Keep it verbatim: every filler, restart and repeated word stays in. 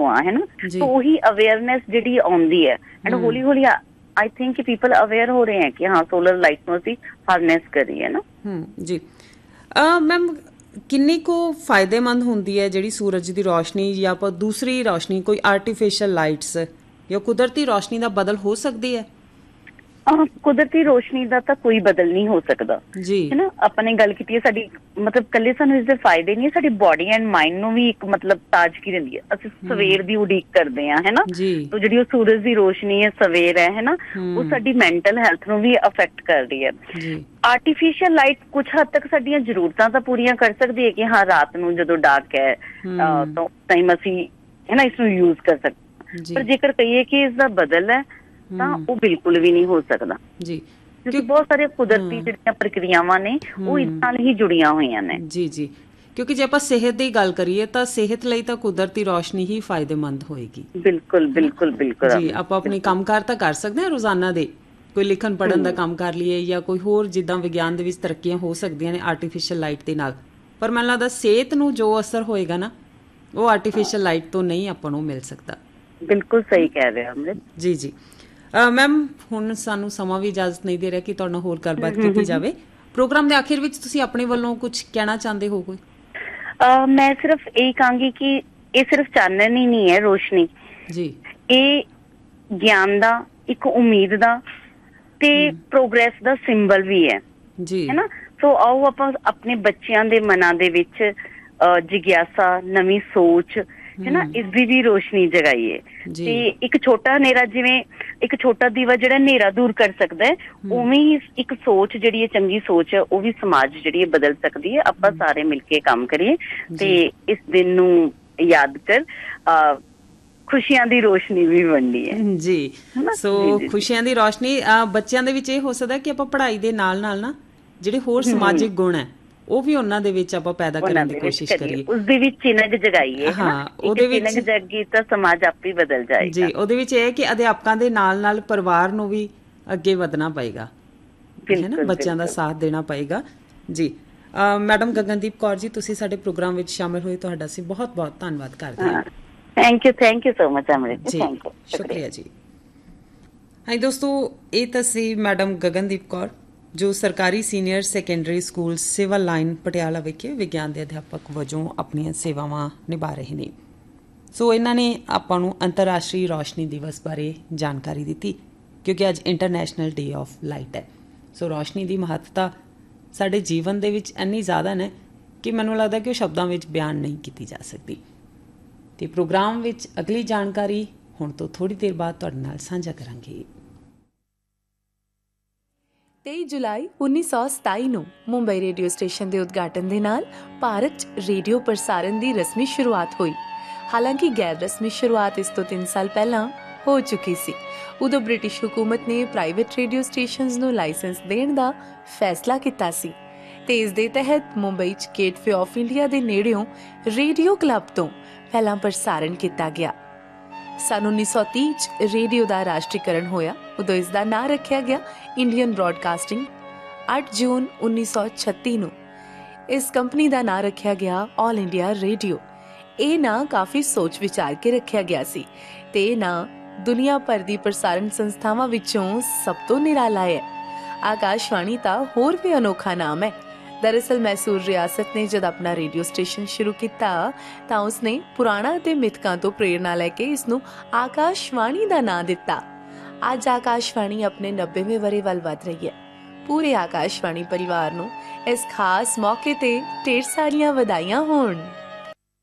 ਤੋਂ ਆ, ਹੈ ਨਾ। ਸੋ ਉਹੀ ਅਵੇਅਰਨੈਸ ਜਿਹੜੀ ਆਉਂਦੀ ਹੈ ਐਂਡ ਹੌਲੀ ਹੌਲੀ ਆਈ ਥਿੰਕ ਪੀਪਲ ਅਵੇਅਰ ਹੋ ਰਹੇ ਹੈ ਕਿ ਹਾਂ ਸੋਲਰ ਲਾਈਟ ਨੂੰ ਅਸੀਂ ਹਾਰਨੈਸ ਕਰੀਏ ਨਾ। ਜੀ ਮੈਮ, ਕਿੰਨੀ ਕੁ ਫਾਇਦੇਮੰਦ ਹੁੰਦੀ ਹੈ ਜਿਹੜੀ ਸੂਰਜ ਦੀ ਰੋਸ਼ਨੀ ਜਾਂ ਆਪਾਂ ਦੂਸਰੀ ਰੋਸ਼ਨੀ, ਕੋਈ ਆਰਟੀਫਿਸ਼ਲ ਲਾਈਟਸ ਜਾਂ ਕੁਦਰਤੀ ਰੋਸ਼ਨੀ ਦਾ ਬਦਲ ਹੋ ਸਕਦੀ ਹੈ? ਕੁਦਰਤੀ ਰੋਸ਼ਨੀ ਦਾ ਤਾਂ ਕੋਈ ਬਦਲ ਨਹੀਂ ਹੋ ਸਕਦਾ ਜੀ, ਹੈ ਨਾ। ਆਪਾਂ ਨੇ ਗੱਲ ਕੀਤੀ ਹੈ ਸਾਡੀ ਮਤਲਬ ਕੱਲੇ ਸਾਨੂੰ ਇਸਦੇ ਫਾਇਦੇ ਨਹੀਂ, ਸਾਡੀ ਬੋਡੀ ਐਂਡ ਮਾਇੰਡ ਨੂੰ ਵੀ ਇੱਕ ਮਤਲਬ ਤਾਜ਼ਗੀ ਦਿੰਦੀ ਹੈ। ਅਸੀਂ ਸਵੇਰ ਦੀ ਉਡੀਕ ਕਰਦੇ ਹਾਂ, ਹੈ ਨਾ। ਤੋ ਜਿਹੜੀ ਉਹ ਸੂਰਜ ਦੀ ਰੋਸ਼ਨੀ ਹੈ, ਸਵੇਰ ਹੈ, ਹੈ ਨਾ, ਉਹ ਸਾਡੀ ਮੈਂਟਲ ਹੈਲਥ ਨੂੰ ਵੀ ਅਫੈਕਟ ਕਰਦੀ ਹੈ। ਆਰਟੀਫਿਸ਼ੀਅਲ ਲਾਈਟ ਕੁਛ ਹੱਦ ਤੱਕ ਸਾਡੀਆਂ ਜ਼ਰੂਰਤਾਂ ਤਾਂ ਪੂਰੀਆਂ ਕਰ ਸਕਦੀ ਹੈ ਕਿ ਹਾਂ ਰਾਤ ਨੂੰ ਜਦੋਂ ਡਾਰਕ ਹੈ ਤਾਂ ਟਾਈਮ ਅਸੀਂ ਹੈ ਨਾ ਇਸਨੂੰ ਯੂਜ਼ ਕਰ ਸਕਦੇ, ਪਰ ਜੇਕਰ ਕਹੀਏ ਕਿ ਇਸਦਾ ਬਦਲ ਹੈ ਤਾਂ ਉਹ ਬਿਲਕੁਲ ਵੀ ਨਹੀਂ ਹੋ ਸਕਦਾ ਜੀ, ਕਿਉਂਕਿ ਬਹੁਤ ਸਾਰੇ ਕੁਦਰਤੀ ਜਿਹੜੀਆਂ ਪ੍ਰਕਿਰਿਆਵਾਂ ਨੇ ਉਹ ਇਸ ਨਾਲ ਹੀ ਜੁੜੀਆਂ ਹੋਈਆਂ ਨੇ। ਜੀ ਜੀ ਕਿਉਂਕਿ ਜੇ ਆਪਾਂ ਸਿਹਤ ਦੀ ਗੱਲ ਕਰੀਏ ਤਾਂ ਸਿਹਤ ਲਈ ਤਾਂ ਕੁਦਰਤੀ ਰੋਸ਼ਨੀ ਹੀ ਫਾਇਦੇਮੰਦ ਹੋਏਗੀ। ਬਿਲਕੁਲ ਬਿਲਕੁਲ ਬਿਲਕੁਲ ਜੀ, ਆਪਾਂ ਆਪਣੇ ਕੰਮਕਾਰ ਤਾਂ ਕਰ ਸਕਦੇ ਹਾਂ ਰੋਜ਼ਾਨਾ ਦੇ, ਕੋਈ ਲਿਖਣ ਪੜ੍ਹਨ ਦਾ ਕੰਮ ਕਰ ਲਈਏ ਜਾਂ ਕੋਈ ਹੋਰ ਜਿੱਦਾਂ ਵਿਗਿਆਨ ਦੇ ਵਿੱਚ ਤਰੱਕੀਆਂ ਹੋ ਸਕਦੀਆਂ ਨੇ ਆਰਟੀਫਿਸ਼ੀਅਲ ਲਾਈਟ ਦੇ ਨਾਲ, ਪਰ ਮੈਨੂੰ ਲੱਗਦਾ ਸਿਹਤ ਨੂੰ ਜੋ ਅਸਰ ਹੋਏਗਾ ਨਾ ਉਹ ਆਰਟੀਫਿਸ਼ੀਅਲ ਲਾਈਟ ਤੋਂ ਨਹੀਂ ਆਪਾਂ ਨੂੰ ਮਿਲ ਸਕਦਾ। ਬਿਲਕੁਲ ਸਹੀ ਕਹਿ ਰਹੇ ਹੋ ਅੰਮ੍ਰਿਤ ਜੀ। ਜੀ ਮੈਮ, ਹੁਣ ਸਾਨੂੰ ਸਮਾਂ ਵੀ ਇਜਾਜ਼ਤ ਨਹੀਂ ਦੇ ਰਿਹਾ ਕਿ ਤੁਹਾਡੇ ਨਾਲ ਹੋਰ ਗੱਲਬਾਤ ਕੀਤੀ ਜਾਵੇ। ਪ੍ਰੋਗਰਾਮ ਦੇ ਆਖਿਰ ਵਿੱਚ ਤੁਸੀਂ ਆਪਣੇ ਵੱਲੋਂ ਕੁਝ ਕਹਿਣਾ ਚਾਹੁੰਦੇ ਹੋ ਕੋਈ? ਮੈਂ ਸਿਰਫ ਇਹੀ ਕਹਾਂਗੀ ਕਿ ਇਹ ਸਿਰਫ ਚਾਨਣ ਹੀ ਨਹੀਂ ਹੈ ਰੋਸ਼ਨੀ ਜੀ, ਇਹ ਗਿਆਨ ਦਾ, ਇੱਕ ਉਮੀਦ ਦਾ ਤੇ ਪ੍ਰੋਗਰੈਸ ਦਾ ਸਿੰਬਲ ਵੀ ਹੈ ਜੀ, ਹੈ ਨਾ। ਸੋ ਆਓ ਆਪਾਂ ਆਪਣੇ ਬੱਚਿਆਂ ਦੇ ਮਨਾਂ ਦੇ ਵਿੱਚ ਜਿਗਿਆਸਾ, ਨਵੀਂ ਸੋਚ ਹੈ ਨਾ, ਇਸਦੀ ਵੀ ਰੋਸ਼ਨੀ ਜਗਾਈਏ। ਤੇ ਇੱਕ ਛੋਟਾ ਹਨੇਰਾ, ਜਿਵੇਂ ਇੱਕ ਛੋਟਾ ਦੀਵਾ ਜਿਹੜਾ ਹਨੇਰਾ ਦੂਰ ਕਰ ਸਕਦਾ ਹੈ, ਉਵੇਂ ਹੀ ਇੱਕ ਸੋਚ ਜਿਹੜੀ ਹੈ, ਚੰਗੀ ਸੋਚ ਹੈ, ਉਹ ਵੀ ਸਮਾਜ ਜਿਹੜੀ ਹੈ ਬਦਲ ਸਕਦੀ ਹੈ। ਆਪਾਂ ਸਾਰੇ ਮਿਲ ਕੇ ਕੰਮ ਕਰੀਏ ਤੇ ਇਸ ਦਿਨ ਨੂੰ ਯਾਦ ਕਰ ਅਹ ਖੁਸ਼ੀਆਂ ਦੀ ਰੋਸ਼ਨੀ ਵੀ ਵੰਡੀਏ ਜੀ। ਸੋ ਖੁਸ਼ੀਆਂ ਦੀ ਰੋਸ਼ਨੀ ਬੱਚਿਆਂ ਦੇ ਵਿੱਚ ਇਹ ਹੋ ਸਕਦਾ ਕਿ ਆਪਾਂ ਪੜ੍ਹਾਈ ਦੇ ਨਾਲ ਨਾਲ ਨਾ ਜਿਹੜੇ ਹੋਰ ਸਮਾਜਿਕ ਗੁਣ ਹੈ ਉਹ ਵੀ ਉਹਨਾਂ ਦੇ ਵਿੱਚ ਆਪਾਂ ਪੈਦਾ ਕਰਨ ਦੀ ਕੋਸ਼ਿਸ਼ ਕਰੀਏ, ਉਸਦੇ ਵਿੱਚ ਚਿਨਕ ਜਗਾਈਏ। ਹਾਂ, ਉਹਦੇ ਵਿੱਚ ਚਿਨਕ ਜਗੀ ਤਾਂ ਸਮਾਜ ਆਪੇ ਬਦਲ ਜਾਏਗਾ ਜੀ। ਉਹਦੇ ਵਿੱਚ ਇਹ ਕਿ ਅਧਿਆਪਕਾਂ ਦੇ ਨਾਲ ਨਾਲ ਪਰਿਵਾਰ ਨੂੰ ਵੀ ਅੱਗੇ ਵਧਣਾ ਪਏਗਾ, ਹੈ ਨਾ, ਬੱਚਿਆਂ ਦਾ ਸਾਥ ਦੇਣਾ ਪਏਗਾ ਜੀ। ਮੈਡਮ ਗਗਨਦੀਪ ਕੌਰ ਜੀ, ਤੁਸੀਂ ਸਾਡੇ ਪ੍ਰੋਗਰਾਮ ਵਿੱਚ ਸ਼ਾਮਿਲ ਹੋਏ, ਤੁਹਾਡਾ ਅਸੀਂ ਬਹੁਤ ਬਹੁਤ ਧੰਨਵਾਦ ਕਰਦੇ ਹਾਂ। Thank you thank you so much ਅਮ੍ਰਿਤ ਜੀ, ਥੈਂਕ ਯੂ, ਸ਼ੁਕਰੀਆ ਜੀ। ਹਾਂਜੀ ਦੋਸਤੋ, ਇਹ ਤਾਂ ਸੀ ਮੈਡਮ ਗਗਨਦੀਪ ਕੌਰ ਜੋ ਸਰਕਾਰੀ senior secondary school civil line Patiala ਵਿਖੇ ਵਿਗਿਆਨ ਦੇ ਅਧਿਆਪਕ ਵਜੋਂ ਆਪਣੀਆਂ ਸੇਵਾਵਾਂ ਨਿਭਾ ਰਹੇ ਨੇ। ਸੋ ਇਹਨਾਂ ਨੇ ਆਪਾਂ ਨੂੰ ਅੰਤਰਰਾਸ਼ਟਰੀ ਰੋਸ਼ਨੀ ਦਿਵਸ ਬਾਰੇ ਜਾਣਕਾਰੀ ਦਿੱਤੀ, ਕਿਉਂਕਿ ਅੱਜ ਇੰਟਰਨੈਸ਼ਨਲ ਡੇ ਆਫ ਲਾਈਟ ਹੈ। ਸੋ ਰੋਸ਼ਨੀ ਦੀ ਮਹੱਤਤਾ ਸਾਡੇ ਜੀਵਨ ਦੇ ਵਿੱਚ ਇੰਨੀ ਜ਼ਿਆਦਾ ਨੇ ਕਿ ਮੈਨੂੰ ਲੱਗਦਾ ਕਿ ਉਹ ਸ਼ਬਦਾਂ ਵਿੱਚ ਬਿਆਨ ਨਹੀਂ ਕੀਤੀ ਜਾ ਸਕਦੀ। ਅਤੇ ਪ੍ਰੋਗਰਾਮ ਵਿੱਚ ਅਗਲੀ ਜਾਣਕਾਰੀ ਹੁਣ ਤੋਂ ਥੋੜ੍ਹੀ ਦੇਰ ਬਾਅਦ ਤੁਹਾਡੇ ਨਾਲ ਸਾਂਝਾ ਕਰਾਂਗੇ। ਤੇਈ ਜੁਲਾਈ ਉੱਨੀ ਸੌ ਸਤਾਈ ਨੂੰ ਮੁੰਬਈ ਰੇਡੀਓ ਸਟੇਸ਼ਨ ਦੇ ਉਦਘਾਟਨ ਦੇ ਨਾਲ ਭਾਰਤ 'ਚ ਰੇਡੀਓ ਪ੍ਰਸਾਰਣ ਦੀ ਰਸਮੀ ਸ਼ੁਰੂਆਤ ਹੋਈ। ਹਾਲਾਂਕਿ ਗੈਰ ਰਸਮੀ ਸ਼ੁਰੂਆਤ ਇਸ ਤੋਂ ਤਿੰਨ ਸਾਲ ਪਹਿਲਾਂ ਹੋ ਚੁੱਕੀ ਸੀ। ਉਦੋਂ ਬ੍ਰਿਟਿਸ਼ ਹਕੂਮਤ ਨੇ ਪ੍ਰਾਈਵੇਟ ਰੇਡੀਓ ਸਟੇਸ਼ਨਜ਼ ਨੂੰ ਲਾਇਸੈਂਸ ਦੇਣ ਦਾ ਫੈਸਲਾ ਕੀਤਾ ਸੀ ਤੇ ਇਸ ਦੇ ਤਹਿਤ ਮੁੰਬਈ 'ਚ ਗੇਟਵੇ ਆਫ ਇੰਡੀਆ ਦੇ ਨੇੜਿਓਂ ਰੇਡੀਓ ਕਲੱਬ ਤੋਂ ਪਹਿਲਾਂ ਪ੍ਰਸਾਰਣ ਕੀਤਾ ਗਿਆ। ਸੰਨ ਉੱਨੀ ਸੌ ਤੀਹ 'ਚ ਰੇਡੀਓ ਦਾ ਰਾਸ਼ਟਰੀਕਰਨ ਹੋਇਆ। ਉਦੋਂ ਇਸ ਦਾ ਨਾਂ ਰੱਖਿਆ ਗਿਆ ਇੰਡੀਅਨ ਬ੍ਰੌਡਕਾਸਟਿੰਗ। ਅੱਠ ਜੂਨ ਉੱਨੀ ਸੌ ਛੱਤੀ ਨੂੰ ਇਸ ਕੰਪਨੀ ਦਾ ਨਾਂ ਰੱਖਿਆ ਗਿਆ ਆਲ ਇੰਡੀਆ ਰੇਡੀਓ। ਇਹ ਨਾਂ ਕਾਫੀ ਸੋਚ ਵਿਚਾਰ ਕੇ ਰੱਖਿਆ ਗਿਆ ਸੀ ਤੇ ਇਹ ਨਾਂ ਦੁਨੀਆ ਭਰ ਦੀ ਪ੍ਰਸਾਰਣ ਸੰਸਥਾਵਾਂ ਵਿੱਚੋਂ ਸਭ ਤੋਂ ਨਿਰਾਲਾ ਹੈ। ਆਕਾਸ਼ਵਾਣੀ ਤਾਂ ਹੋਰ ਵੀ ਅਨੋਖਾ ਨਾਮ ਹੈ। ਦਰਅਸਲ ਮੈਸੂਰ ਰਿਆਸਤ ਨੇ ਜਦ ਆਪਣਾ ਰੇਡੀਓ ਸਟੇਸ਼ਨ ਸ਼ੁਰੂ ਕੀਤਾ ਤਾਂ ਉਸਨੇ ਪੁਰਾਣਾ ਅਤੇ ਮਿਥਕਾਂ ਤੋਂ ਪ੍ਰੇਰਨਾ ਲੈ ਕੇ ਇਸਨੂੰ ਆਕਾਸ਼ਵਾਣੀ ਦਾ ਨਾਂ ਦਿੱਤਾ। ਅੱਜ ਆਕਾਸ਼ਵਾਣੀ ਆਪਣੇ ਨੱਬੇਵੇਂ ਵਰ੍ਹੇ ਵੱਲ ਵਧ ਰਹੀ ਹੈ। ਪੂਰੇ ਆਕਾਸ਼ਵਾਣੀ ਪਰਿਵਾਰ ਨੂੰ ਇਸ ਖਾਸ ਮੌਕੇ ਤੇ ਢੇਰ ਸਾਰੀਆਂ ਵਧਾਈਆਂ ਹੋਣ।